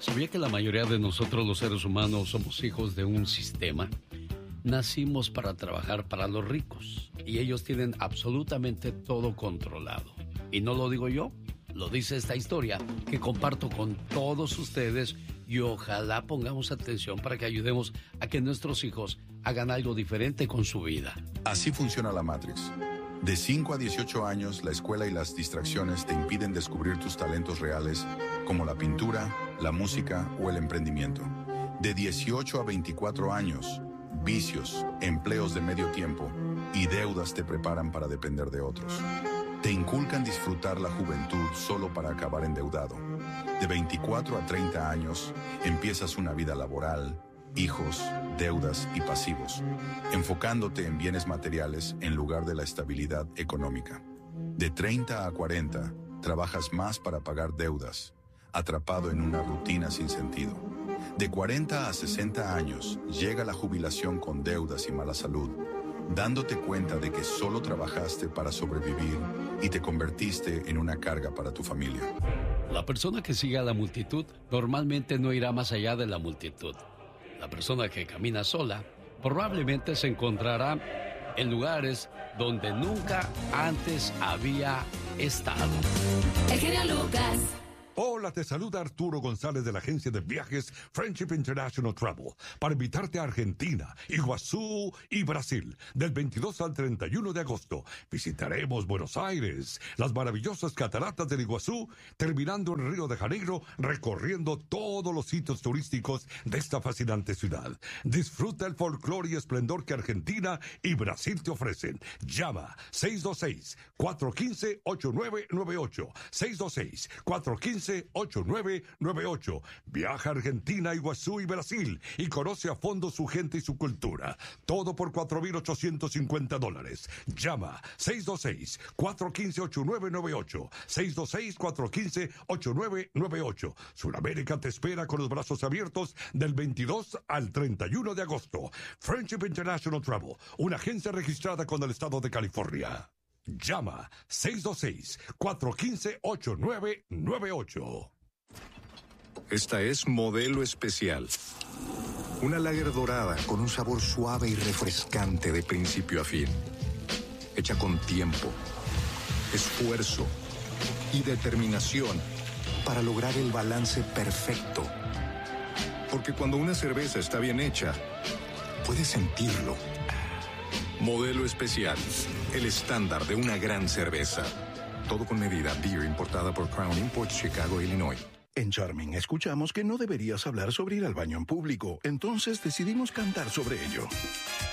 ¿Sabía que la mayoría de nosotros los seres humanos somos hijos de un sistema? Nacimos para trabajar para los ricos y ellos tienen absolutamente todo controlado. Y no lo digo yo, lo dice esta historia que comparto con todos ustedes y ojalá pongamos atención para que ayudemos a que nuestros hijos hagan algo diferente con su vida. Así funciona la Matrix. De 5 a 18 años, la escuela y las distracciones te impiden descubrir tus talentos reales, como la pintura, la música o el emprendimiento. De 18 a 24 años, vicios, empleos de medio tiempo y deudas te preparan para depender de otros. Te inculcan disfrutar la juventud solo para acabar endeudado. De 24 a 30 años, empiezas una vida laboral, hijos, deudas y pasivos, enfocándote en bienes materiales en lugar de la estabilidad económica. De 30 a 40, trabajas más para pagar deudas, atrapado en una rutina sin sentido. De 40 a 60 años, llega la jubilación con deudas y mala salud, dándote cuenta de que solo trabajaste para sobrevivir y te convertiste en una carga para tu familia. La persona que sigue a la multitud normalmente no irá más allá de la multitud. La persona que camina sola probablemente se encontrará en lugares donde nunca antes había estado. El genio Lucas. Hola, te saluda Arturo González de la agencia de viajes Friendship International Travel para invitarte a Argentina, Iguazú y Brasil del 22 al 31 de agosto. Visitaremos Buenos Aires, las maravillosas cataratas del Iguazú, terminando en Río de Janeiro, recorriendo todos los sitios turísticos de esta fascinante ciudad. Disfruta el folclore y esplendor que Argentina y Brasil te ofrecen. Llama 626-415-8998, 626-415-8998. Viaja a Argentina, Iguazú y Brasil y conoce a fondo su gente y su cultura. Todo por $4,850. Llama 626-415-8998. 626-415-8998. Sudamérica te espera con los brazos abiertos del 22 al 31 de agosto. Friendship International Travel, una agencia registrada con el estado de California. Llama 626-415-8998. Esta es Modelo Especial. Una lager dorada con un sabor suave y refrescante de principio a fin. Hecha con tiempo, esfuerzo y determinación para lograr el balance perfecto. Porque cuando una cerveza está bien hecha, puedes sentirlo. Modelo Especial, el estándar de una gran cerveza. Todo con medida. Beer importada por Crown Imports, Chicago, Illinois. En Charming escuchamos que no deberías hablar sobre ir al baño en público, entonces decidimos cantar sobre ello.